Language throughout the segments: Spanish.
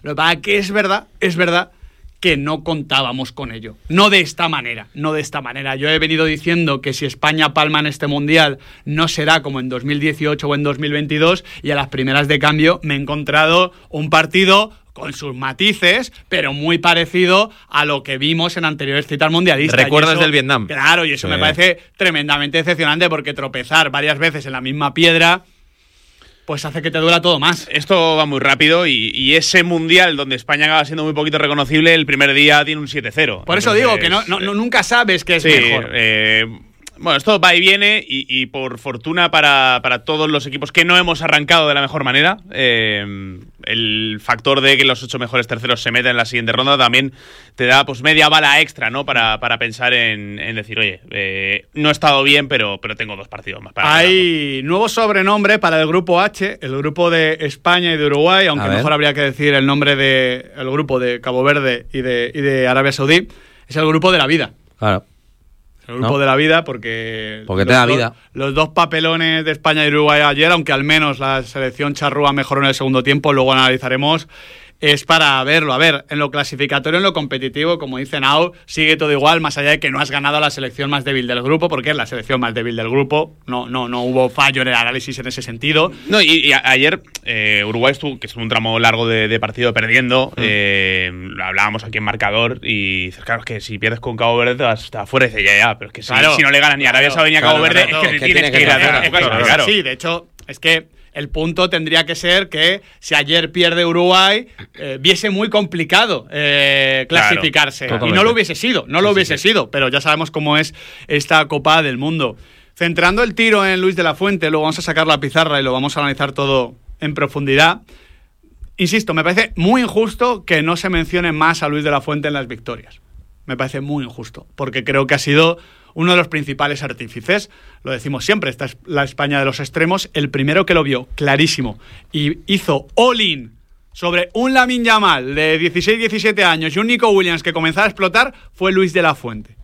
Lo que pasa es que es verdad que no contábamos con ello. No de esta manera. Yo he venido diciendo que si España palma en este Mundial no será como en 2018 o en 2022, y a las primeras de cambio me he encontrado un partido con sus matices, pero muy parecido a lo que vimos en anteriores citas mundialistas. ¿Recuerdas del Vietnam? Claro, y eso me parece tremendamente decepcionante, porque tropezar varias veces en la misma piedra pues hace que te duela todo más. Esto va muy rápido y ese Mundial donde España acaba siendo muy poquito reconocible, el primer día tiene un 7-0. Por eso digo que no, nunca sabes qué es mejor. Bueno, esto va y viene y por fortuna para todos los equipos que no hemos arrancado de la mejor manera, el factor de que los 8 mejores terceros se metan en la siguiente ronda también te da pues media bala extra, ¿no? Para pensar en decir, oye, no he estado bien, pero tengo 2 partidos más para Hay nuevo sobrenombre para el grupo H, el grupo de España y de Uruguay, aunque mejor habría que decir el nombre del grupo de Cabo Verde y de Arabia Saudí. Es el grupo de la vida. Claro. El grupo de la vida, porque te da vida. Los 2 papelones de España y Uruguay ayer, aunque al menos la selección charrúa mejoró en el segundo tiempo, luego analizaremos, es para verlo. A ver, en lo clasificatorio, en lo competitivo, como dice Nau, sigue todo igual, más allá de que no has ganado a la selección más débil del grupo, porque es la selección más débil del grupo. No hubo fallo en el análisis en ese sentido. No, y ayer Uruguay estuvo, que es un tramo largo de partido perdiendo, lo hablábamos aquí en marcador, y dices, claro, es que si pierdes con Cabo Verde te vas afuera, y dices, ya, pero es que si no le ganas ni a Arabia Saudí ni a Cabo Verde, es que tienes que ir a claro. Sí, de hecho, es que el punto tendría que ser que si ayer pierde Uruguay, viese muy complicado clasificarse. Claro, y no lo hubiese sido, pero ya sabemos cómo es esta Copa del Mundo. Centrando el tiro en Luis de la Fuente, luego vamos a sacar la pizarra y lo vamos a analizar todo en profundidad. Insisto, me parece muy injusto que no se mencione más a Luis de la Fuente en las victorias. Me parece muy injusto, porque creo que ha sido uno de los principales artífices. Lo decimos siempre, esta es la España de los extremos. El primero que lo vio clarísimo y hizo all-in sobre un Lamine Yamal de 16-17 años y un Nico Williams que comenzaba a explotar fue Luis de la Fuente.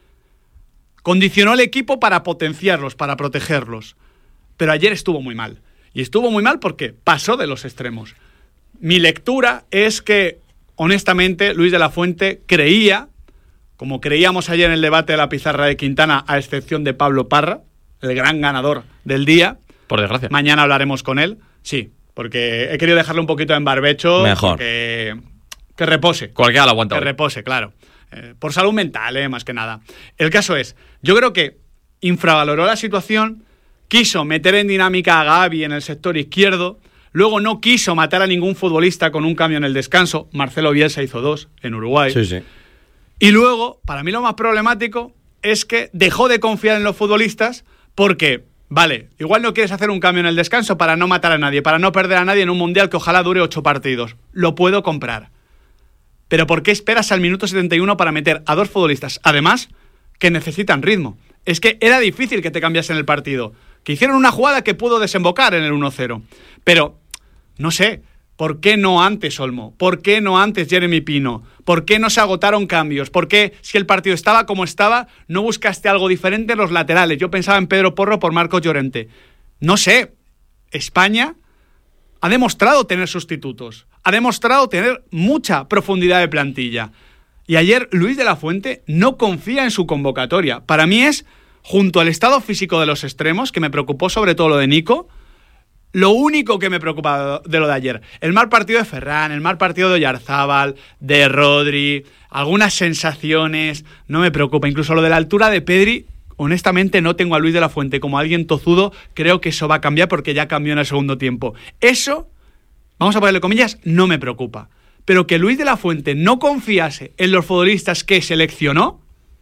Condicionó el equipo para potenciarlos, para protegerlos. Pero ayer estuvo muy mal. Y estuvo muy mal porque pasó de los extremos. Mi lectura es que, honestamente, Luis de la Fuente creía, como creíamos ayer en el debate de la pizarra de Quintana, a excepción de Pablo Parra, el gran ganador del día. Por desgracia. Mañana hablaremos con él. Sí, porque he querido dejarle un poquito en barbecho. Mejor. Que repose. Cualquiera lo aguanta. Que repose, claro. Por salud mental, más que nada. El caso es, yo creo que infravaloró la situación, quiso meter en dinámica a Gavi en el sector izquierdo, luego no quiso matar a ningún futbolista con un cambio en el descanso. Marcelo Bielsa hizo 2 en Uruguay. Sí. Y luego, para mí lo más problemático es que dejó de confiar en los futbolistas porque, vale, igual no quieres hacer un cambio en el descanso para no matar a nadie, para no perder a nadie en un Mundial que ojalá dure 8 partidos. Lo puedo comprar. Pero ¿por qué esperas al minuto 71 para meter a 2 futbolistas, además, que necesitan ritmo? Es que era difícil que te cambiasen el partido. Que hicieron una jugada que pudo desembocar en el 1-0. Pero, no sé, ¿por qué no antes Olmo? ¿Por qué no antes Jeremy Pino? ¿Por qué no se agotaron cambios? ¿Por qué, si el partido estaba como estaba, no buscaste algo diferente en los laterales? Yo pensaba en Pedro Porro por Marcos Llorente. No sé, España ha demostrado tener sustitutos, ha demostrado tener mucha profundidad de plantilla. Y ayer Luis de la Fuente no confía en su convocatoria. Para mí es, junto al estado físico de los extremos, que me preocupó sobre todo lo de Nico, lo único que me preocupa de lo de ayer. El mal partido de Ferran, el mal partido de Oyarzábal, de Rodri, algunas sensaciones, no me preocupa. Incluso lo de la altura de Pedri, honestamente no tengo a Luis de la Fuente como alguien tozudo, creo que eso va a cambiar porque ya cambió en el segundo tiempo. Eso, vamos a ponerle comillas, no me preocupa. Pero que Luis de la Fuente no confiase en los futbolistas que seleccionó,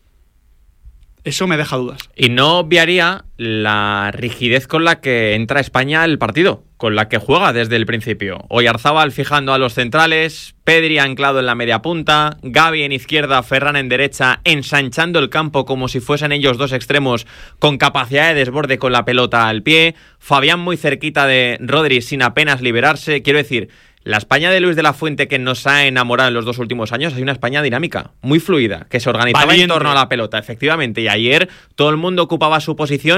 eso me deja dudas. Y no obviaría la rigidez con la que entra España el partido, con la que juega desde el principio. Oyarzábal fijando a los centrales, Pedri anclado en la media punta, Gavi en izquierda, Ferran en derecha, ensanchando el campo como si fuesen ellos 2 extremos con capacidad de desborde con la pelota al pie, Fabián muy cerquita de Rodri sin apenas liberarse. Quiero decir, la España de Luis de la Fuente que nos ha enamorado en los 2 últimos años es una España dinámica, muy fluida, que se organizaba en torno a la pelota, efectivamente. Y ayer todo el mundo ocupaba su posición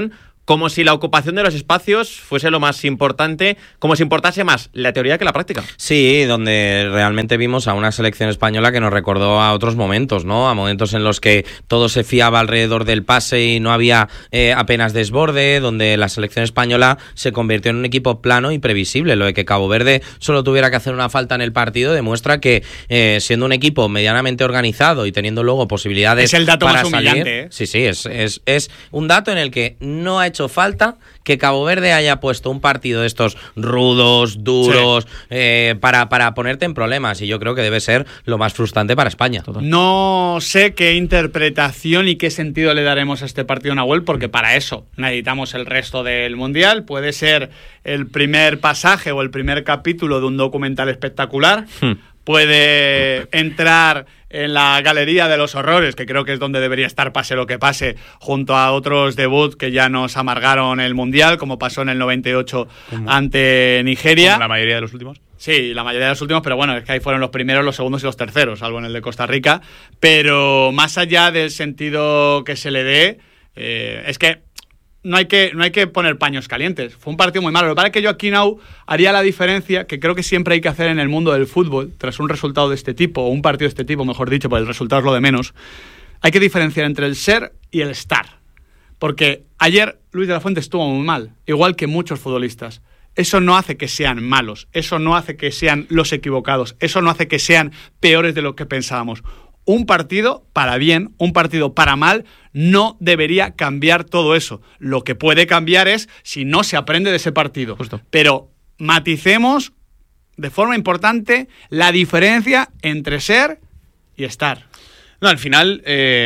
como si la ocupación de los espacios fuese lo más importante, como si importase más la teoría que la práctica. Sí, donde realmente vimos a una selección española que nos recordó a otros momentos, ¿no? A momentos en los que todo se fiaba alrededor del pase y no había apenas desborde, donde la selección española se convirtió en un equipo plano y previsible. Lo de que Cabo Verde solo tuviera que hacer una falta en el partido demuestra que siendo un equipo medianamente organizado y teniendo luego posibilidades es el dato para más humillante, salir, sí, es un dato en el que no ha hecho falta que Cabo Verde haya puesto un partido de estos rudos, duros, para ponerte en problemas, y yo creo que debe ser lo más frustrante para España. No sé qué interpretación y qué sentido le daremos a este partido, Nahuel, porque para eso necesitamos el resto del Mundial. Puede ser el primer pasaje o el primer capítulo de un documental espectacular. Puede entrar en la galería de los horrores, que creo que es donde debería estar, pase lo que pase, junto a otros debuts que ya nos amargaron el Mundial, como pasó en el 98 ante Nigeria. Como la mayoría de los últimos. Sí, la mayoría de los últimos, pero bueno, es que ahí fueron los primeros, los segundos y los terceros, salvo en el de Costa Rica. Pero más allá del sentido que se le dé, es que no hay que poner paños calientes. Fue un partido muy malo. Lo que pasa es que yo aquí, Nau, haría la diferencia que creo que siempre hay que hacer en el mundo del fútbol, tras un resultado de este tipo, o un partido de este tipo, mejor dicho, porque el resultado es lo de menos. Hay que diferenciar entre el ser y el estar. Porque ayer Luis de la Fuente estuvo muy mal, igual que muchos futbolistas. Eso no hace que sean malos, eso no hace que sean los equivocados, eso no hace que sean peores de lo que pensábamos. Un partido para bien, un partido para mal, no debería cambiar todo eso. Lo que puede cambiar es si no se aprende de ese partido. Justo. Pero maticemos de forma importante la diferencia entre ser y estar. No, al final,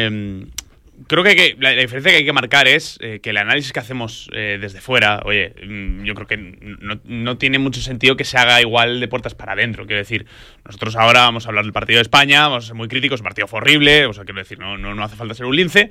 creo que la diferencia que hay que marcar es que el análisis que hacemos desde fuera, oye, yo creo que no tiene mucho sentido que se haga igual de puertas para adentro. Quiero decir, nosotros ahora vamos a hablar del partido de España, vamos a ser muy críticos, el partido fue horrible, o sea, quiero decir, no hace falta ser un lince.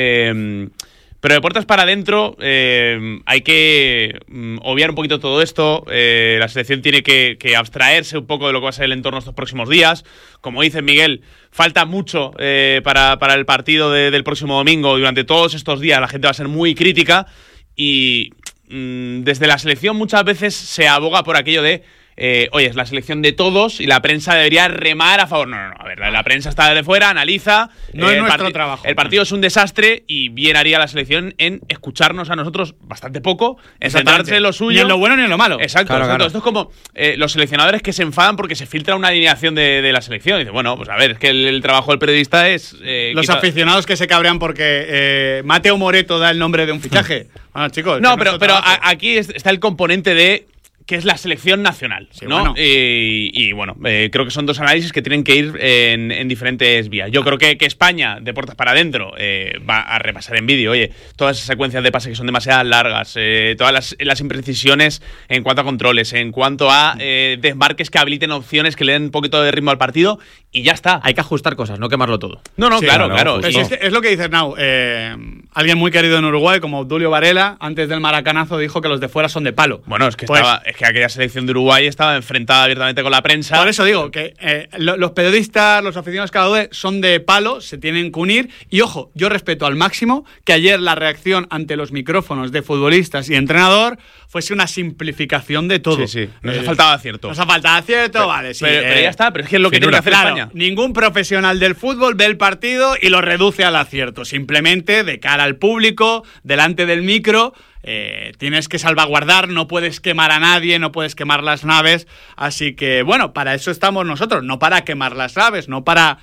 Pero de puertas para adentro hay que obviar un poquito todo esto. La selección tiene que abstraerse un poco de lo que va a ser el entorno estos próximos días. Como dice Miguel, falta mucho para el partido del próximo domingo. Durante todos estos días la gente va a ser muy crítica y desde la selección muchas veces se aboga por aquello de oye, es la selección de todos y la prensa debería remar a favor. No, a ver, la prensa está de fuera, analiza. No es nuestro trabajo. El partido es un desastre y bien haría la selección en escucharnos a nosotros bastante poco, en centrarse en lo suyo. Ni en lo bueno ni en lo malo. Exacto. Esto es como los seleccionadores que se enfadan porque se filtra una alineación de la selección. Y dice, bueno, pues a ver, es que el trabajo del periodista es... los aficionados que se cabrean porque Mateo Moreto da el nombre de un fichaje. Bueno, chicos... No, pero aquí está el componente de... que es la selección nacional, sí, ¿no? Bueno. Y bueno, creo que son dos análisis que tienen que ir en diferentes vías. Yo creo que España, de puertas para adentro, va a repasar en vídeo, oye, todas esas secuencias de pase que son demasiado largas, todas las imprecisiones en cuanto a controles, en cuanto a desmarques que habiliten opciones que le den un poquito de ritmo al partido, y ya está. Hay que ajustar cosas, no quemarlo todo. No, sí, claro. Es lo que dices, Nau. Alguien muy querido en Uruguay, como Obdulio Varela, antes del maracanazo dijo que los de fuera son de palo. Bueno, es que que aquella selección de Uruguay estaba enfrentada abiertamente con la prensa. Por eso digo que los periodistas, los aficionados cada uno son de palo, se tienen que unir. Y ojo, yo respeto al máximo que ayer la reacción ante los micrófonos de futbolistas y entrenador fuese una simplificación de todo. Sí. Nos ha faltado acierto. Nos ha faltado acierto, vale, sí. Pero ya está, pero es que es lo que tiene que hacer España. Ningún profesional del fútbol ve el partido y lo reduce al acierto. Simplemente de cara al público, delante del micro... tienes que salvaguardar, no puedes quemar a nadie, no puedes quemar las naves, así que bueno, para eso estamos nosotros, no para quemar las naves, no para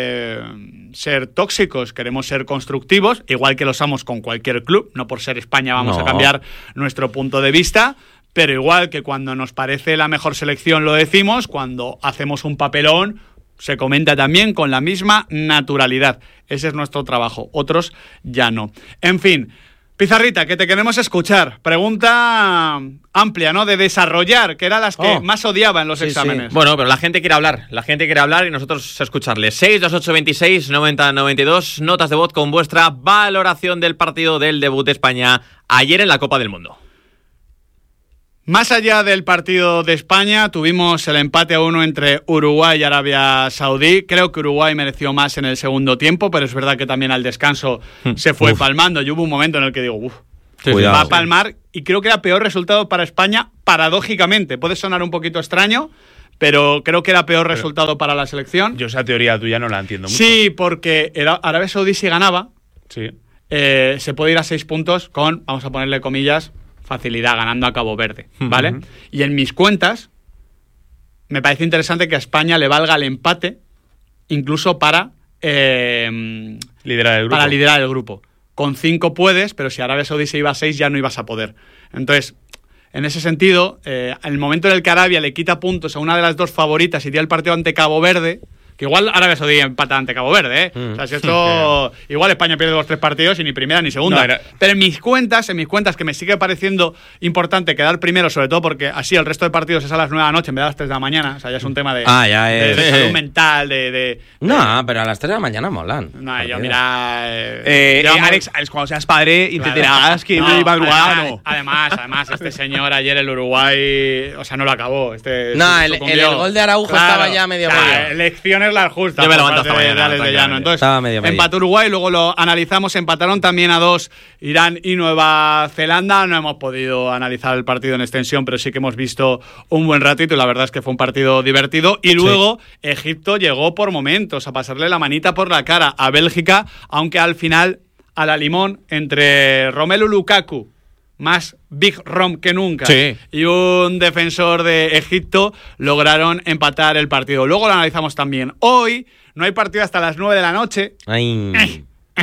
ser tóxicos, queremos ser constructivos, igual que lo somos con cualquier club, no por ser España vamos a cambiar nuestro punto de vista, pero igual que cuando nos parece la mejor selección lo decimos, cuando hacemos un papelón se comenta también con la misma naturalidad, ese es nuestro trabajo, otros ya no. En fin, Pizarrita, que te queremos escuchar. Pregunta amplia, ¿no? De desarrollar, que eran las que más odiaba en los exámenes. Sí. Bueno, pero la gente quiere hablar y nosotros escucharles. 62826 9092, notas de voz con vuestra valoración del partido del debut de España ayer en la Copa del Mundo. Más allá del partido de España, tuvimos el empate a 1 entre Uruguay y Arabia Saudí. Creo que Uruguay mereció más en el segundo tiempo, pero es verdad que también al descanso se fue palmando. Y hubo un momento en el que digo, va a palmar, y creo que era peor resultado para España, paradójicamente. Puede sonar un poquito extraño, pero creo que era peor resultado para la selección. Yo esa teoría tuya no la entiendo mucho. Sí, porque Arabia Saudí si ganaba, se puede ir a 6 puntos con, vamos a ponerle comillas, facilidad, ganando a Cabo Verde, ¿vale? Y en mis cuentas, me parece interesante que a España le valga el empate, incluso para liderar el grupo. Para liderar el grupo. Con 5 puedes, pero si Arabia Saudí se iba a 6 ya no ibas a poder. Entonces, en ese sentido, en el momento en el que Arabia le quita puntos a una de las dos favoritas y tiene el partido ante Cabo Verde, que igual Arabia Saudí empata ante Cabo Verde, ¿eh? O sea, si esto... Igual España pierde los 3 partidos y ni primera ni segunda. No, pero en mis cuentas, que me sigue pareciendo importante quedar primero, sobre todo porque así el resto de partidos es a las 9 de la noche en vez de a las 3 de la mañana. O sea, ya es un tema de salud mental, No, pero a las 3 de la mañana molan. No, yo mira... Alex, cuando seas padre, entenderás que madrugada Además, este señor ayer el Uruguay... O sea, no lo acabó. El gol de Araujo estaba ya medio medio. Elecciones las justas. Yo me levanto hasta mañana. Entonces, empató Uruguay, luego lo analizamos, empataron también a 2 Irán y Nueva Zelanda. No hemos podido analizar el partido en extensión, pero sí que hemos visto un buen ratito y la verdad es que fue un partido divertido. Y luego Egipto llegó por momentos a pasarle la manita por la cara a Bélgica, aunque al final a la limón entre Romelu Lukaku, más Big Rom que nunca, y un defensor de Egipto, lograron empatar el partido. Luego lo analizamos también. Hoy no hay partido hasta las 9 de la noche. 9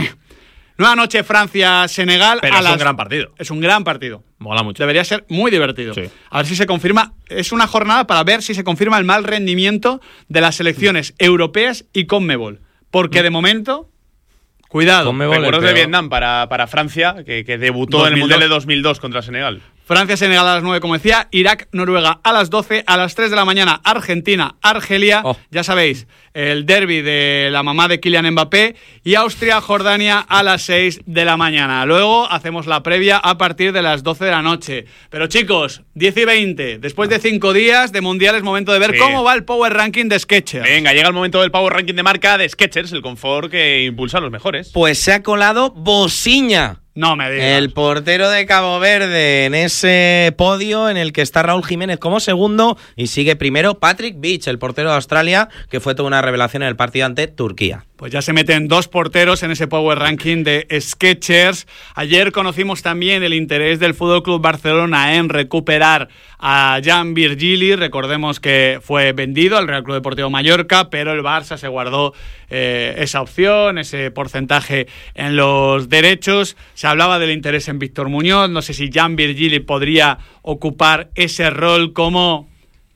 de la noche, Francia-Senegal. Pero es un gran partido. Es un gran partido. Mola mucho. Debería ser muy divertido. Sí. A ver si se confirma. Es una jornada para ver si se confirma el mal rendimiento de las selecciones europeas y CONMEBOL. Porque de momento... Cuidado. Recuerdos de Vietnam para Francia, que debutó 2002. En el Mundial de 2002 contra Senegal. Francia-Senegal a las 9, como decía. Irak-Noruega a las 12. A las 3 de la mañana, Argentina-Argelia. Ya sabéis, el derbi de la mamá de Kylian Mbappé. Y Austria-Jordania a las 6 de la mañana. Luego hacemos la previa a partir de las 12 de la noche. Pero chicos, 10 y 20. Después de 5 días de Mundial es momento de ver cómo va el Power Ranking de Skechers. Venga, llega el momento del Power Ranking de marca de Skechers, el confort que impulsa a los mejores. Pues se ha colado Bosiña. No me digas. El portero de Cabo Verde en ese podio en el que está Raúl Jiménez como segundo y sigue primero Patrick Beach, el portero de Australia, que fue toda una revelación en el partido ante Turquía. Pues ya se meten 2 porteros en ese Power Ranking de Skechers. Ayer conocimos también el interés del FC Barcelona en recuperar a Jan Virgili. Recordemos que fue vendido al Real Club Deportivo Mallorca, pero el Barça se guardó esa opción, ese porcentaje en los derechos. Se hablaba del interés en Víctor Muñoz. No sé si Jan Virgili podría ocupar ese rol como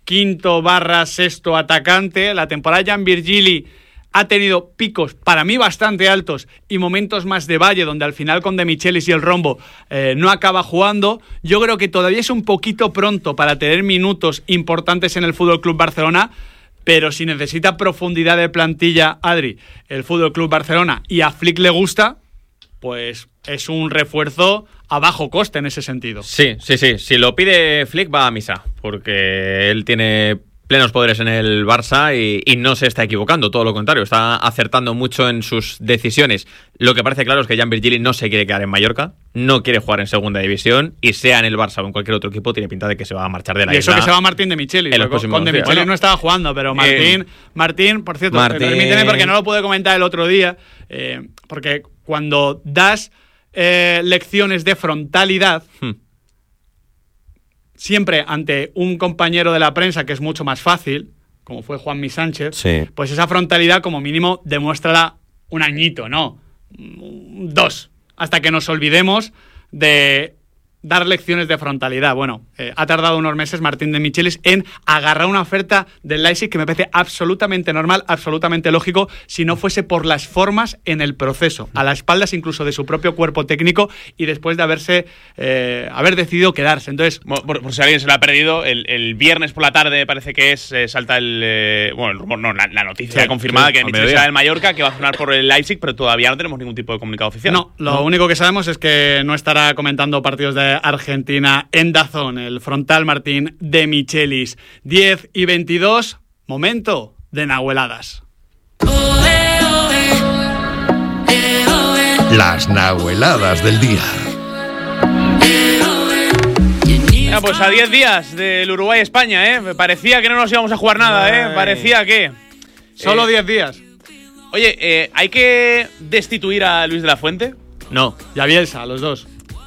5/6 atacante. La temporada de Jan Virgili ha tenido picos para mí bastante altos y momentos más de valle donde al final con De Michelis y el Rombo no acaba jugando. Yo creo que todavía es un poquito pronto para tener minutos importantes en el FC Barcelona, pero si necesita profundidad de plantilla, Adri, el FC Barcelona, y a Flick le gusta, pues es un refuerzo a bajo coste en ese sentido. Sí. Si lo pide Flick va a misa, porque él tiene plenos poderes en el Barça y no se está equivocando, todo lo contrario, está acertando mucho en sus decisiones. Lo que parece claro es que Jan Virgili no se quiere quedar en Mallorca, no quiere jugar en segunda división, y sea en el Barça o en cualquier otro equipo, tiene pinta de que se va a marchar de la isla. Y eso que se va Martín De Michelis. Con De Michelis no estaba jugando, pero Martín, por cierto, permíteme porque no lo pude comentar el otro día, porque cuando das lecciones de frontalidad, siempre ante un compañero de la prensa que es mucho más fácil, como fue Juanmi Sánchez, pues esa frontalidad como mínimo demuéstrala un añito, ¿no? 2, hasta que nos olvidemos de dar lecciones de frontalidad. Bueno, ha tardado unos meses Martín De Michelis en agarrar una oferta del Leipzig que me parece absolutamente normal, absolutamente lógico, si no fuese por las formas en el proceso, a las espaldas incluso de su propio cuerpo técnico y después de haber decidido quedarse. Entonces, por si alguien se lo ha perdido, el viernes por la tarde parece que salta el rumor, no, la noticia confirmada que Michelis será del Mallorca, que va a sonar por el Leipzig, pero todavía no tenemos ningún tipo de comunicado oficial. No, lo único que sabemos es que no estará comentando partidos de Argentina en DAZN, el frontal Martín De Michelis. 10 y 22, momento de nahueladas. Las nahueladas del día. Bueno, pues a 10 días del Uruguay-España, ¿eh? Parecía que no nos íbamos a jugar nada, ¿eh? Parecía que... Solo 10 días. Oye, ¿hay que destituir a Luis de la Fuente? No. Y a Bielsa, los dos.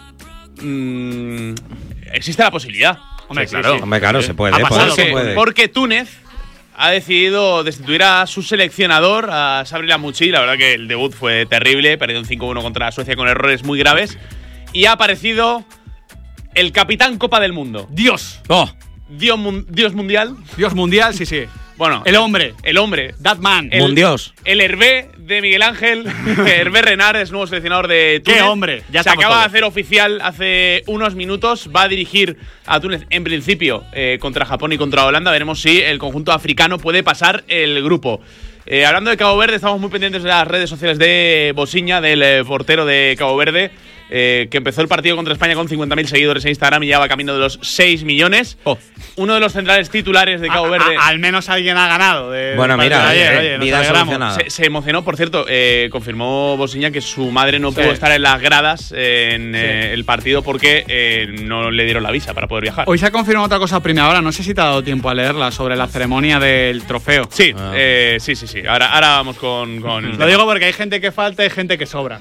Existe la posibilidad. Hombre, Sí, claro. Hombre, claro, se puede. Ha pasado, se puede. Porque Túnez ha decidido destituir a su seleccionador, a Sabri Lamouchi. La verdad que el debut fue terrible, perdió un 5-1 contra Suecia con errores muy graves. Y ha aparecido el capitán Copa del Mundo. Dios. Dios mundial. Dios mundial, sí. Bueno, El hombre. El hombre. That man. Mundios. El Hervé de Miguel Ángel, Hervé Renard, es nuevo seleccionador de Túnez. ¡Qué hombre! Ya se estamos acaba de todos. hacer oficial hace unos minutos. Va a dirigir a Túnez, en principio, contra Japón y contra Holanda. Veremos si el conjunto africano puede pasar el grupo. Hablando de Cabo Verde, estamos muy pendientes de las redes sociales de Bosiña, del portero de Cabo Verde, que empezó el partido contra España con 50.000 seguidores en Instagram y ya va camino de los 6 millones. Uno de los centrales titulares de Cabo Verde. Al menos alguien ha ganado. Bueno, mira, oye, nos vida alegramos. solucionada. Se emocionó, por cierto, confirmó Bosiña que su madre no pudo estar en las gradas en el partido porque no le dieron la visa para poder viajar. Hoy se ha confirmado otra cosa a primera hora, no sé si te ha dado tiempo a leerla, sobre la ceremonia del trofeo. Sí, sí. Ahora vamos con el Lo tema. digo porque hay gente que falta y gente que sobra.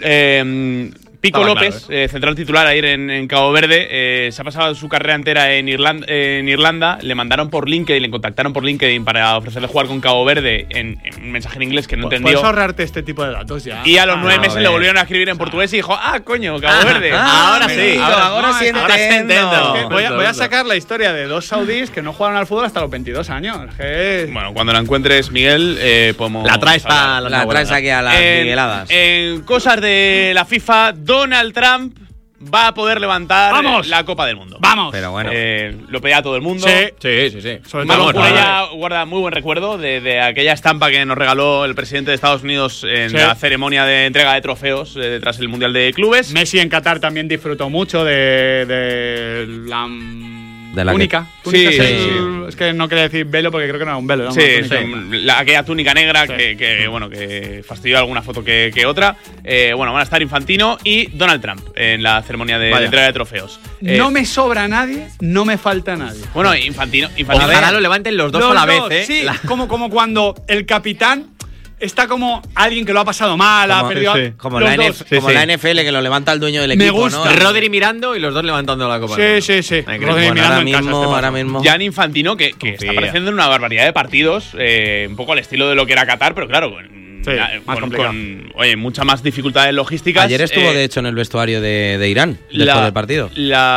Pico Estaba López, claro, central titular ayer en Cabo Verde, se ha pasado su carrera entera en Irlanda. Le mandaron por LinkedIn, le contactaron por LinkedIn para ofrecerle jugar con Cabo Verde en un mensaje en inglés que no entendió. Puedes ahorrarte este tipo de datos ya. Y a los 9 no, meses a le ver. volvieron a escribir en portugués y dijo, coño, Cabo Verde. ahora sí. Ahora sí ahora sí entiendo. entiendo. Voy a sacar la historia de dos saudíes que no jugaron al fútbol hasta los 22 años. Bueno, cuando la encuentres, Miguel, podemos. La traes hablar. para La traes aquí a las migueladas. En cosas de la FIFA, Donald Trump va a poder levantar ¡Vamos! la Copa del Mundo. ¡Vamos! Pero bueno. Lo pedía todo el mundo. Sí. Sí. Sobre Vamos, todo ella guarda muy buen recuerdo de aquella estampa que nos regaló el presidente de Estados Unidos en Sí. la ceremonia de entrega de trofeos tras el Mundial de Clubes. Messi en Qatar también disfrutó mucho de la De la túnica. que- Túnica Sí, es que no quería decir velo porque creo que no era un velo. Era Sí, una túnica. aquella túnica negra Sí. que fastidió alguna foto que otra. Van a estar Infantino y Donald Trump en la ceremonia de entrega de trofeos. No me sobra nadie, no me falta nadie. Bueno, Infantino. Ojalá lo levanten los dos a la vez, Sí, La- como cuando el capitán está como alguien que lo ha pasado mal, ha Como- perdido. sí. Como, los la, dos. la NFL que lo levanta el dueño del Me equipo, gusta. ¿no? Rodri mirando y los dos levantando la copa. del Sí. mundo. Ay, qué Rodri bueno. mirando ahora en casa, mismo, este ahora paso. mismo. Gianni Infantino, que está Confía. apareciendo en una barbaridad de partidos, un poco al estilo de lo que era Qatar, pero claro, Sí, más complicado. con muchas más dificultades logísticas. Ayer estuvo, de hecho, en el vestuario de Irán, después del partido.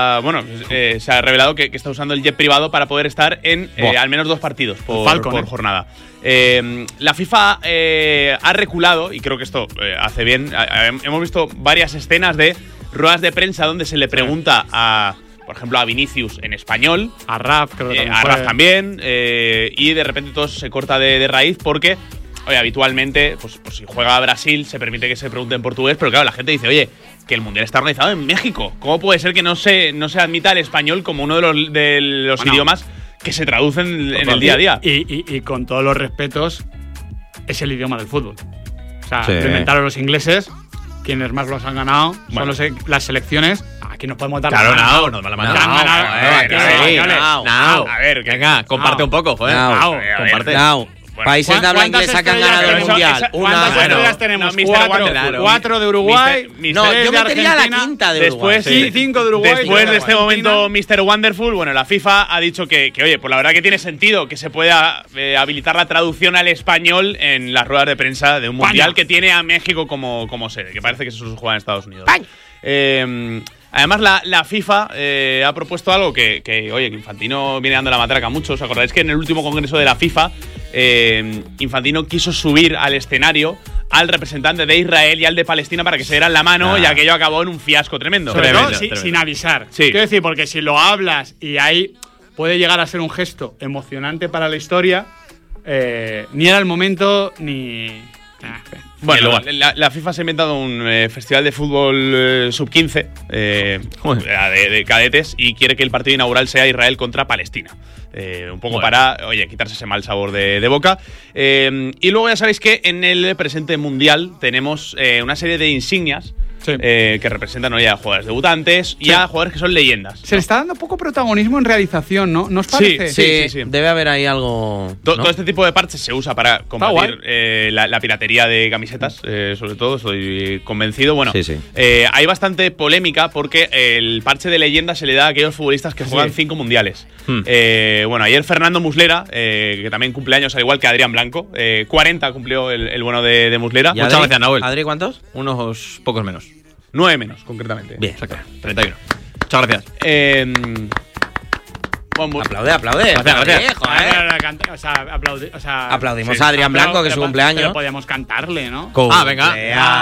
Se ha revelado que está usando el jet privado para poder estar en al menos 2 partidos por Falcon, jornada. La FIFA ha reculado, y creo que esto hace bien. Hemos visto varias escenas de ruedas de prensa donde se le pregunta por ejemplo, a Vinicius en español, A Raf, creo que también. a fue. Raf también, y de repente todo se corta de raíz porque, oye, habitualmente, pues si juega a Brasil, se permite que se pregunte en portugués, pero claro, la gente dice, oye, que el Mundial está organizado en México. ¿Cómo puede ser que no se admita el español como uno de los Bueno. idiomas que se traducen en el día a día? Y con todos los respetos, es el idioma del fútbol. O sea, Sí. lo inventaron los ingleses, quienes más los han ganado Bueno. son las selecciones. Aquí nos podemos dar Claro, la mano. nos la No, mandamos. no, joder, que no, sí, señores. no. A ver, Venga, comparte No. un poco, joder. No. Comparte. No. Bueno, Países de habla ¿Cuántas inglesa que han estrellas? ganado el Pero mundial. ¿Cuántas bueno, estrellas tenemos? no, Mr. Cuatro, Wonderful. cuatro de Uruguay. Mister- No, tres yo de metería la Argentina. quinta de Después, Uruguay. Sí, 5 de Uruguay. Después y de este Argentina. momento, Mr. Wonderful, bueno, la FIFA ha dicho que oye, pues la verdad que tiene sentido que se pueda habilitar la traducción al español en las ruedas de prensa de un mundial que tiene a México como sede, que parece que eso se juega en Estados Unidos. Además, la FIFA ha propuesto algo que, oye, que Infantino viene dando la matraca a muchos. ¿Os acordáis que en el último congreso de la FIFA, Infantino quiso subir al escenario al representante de Israel y al de Palestina para que se dieran la mano y aquello acabó en un fiasco tremendo? Sobre Tremendo, todo tremendo. sin avisar. Sí. Quiero decir, porque si lo hablas y ahí puede llegar a ser un gesto emocionante para la historia, ni era el momento ni. Bueno, la FIFA se ha inventado un festival de fútbol sub-15 de cadetes y quiere que el partido inaugural sea Israel contra Palestina. Un poco para, oye, quitarse ese mal sabor de boca. Y luego ya sabéis que en el presente mundial tenemos una serie de insignias que representan ¿no? ya a jugadores debutantes y a jugadores que son leyendas. Se le está dando poco protagonismo en realización, ¿no? ¿Nos parece? Sí. Debe haber ahí algo. Todo este tipo de parches se usa para combatir la piratería de camisetas, sobre todo, estoy convencido. Bueno, hay bastante polémica porque el parche de leyenda se le da a aquellos futbolistas que juegan 5 mundiales. Bueno, ayer Fernando Muslera, que también cumple años al igual que Adrián Blanco, 40 cumplió el bueno de Muslera. Muchas gracias, Nahuel. ¿Adri cuántos? Unos pocos menos. 9 menos, concretamente. Bien. Exacto. 31. Muchas gracias. Aplaude. Gracias. Aplaudimos Aplaudimos a Adrián Blanco, que es su cumpleaños. Pero podíamos cantarle, ¿no? Venga.